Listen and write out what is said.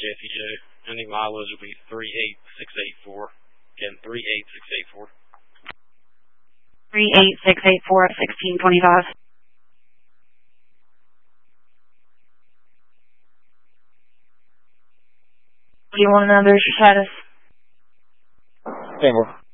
Jesse Joe. Ending mileage will be 38684. Again, 38684. 38684 at 1625. Do you want to know there's your status? Seymour.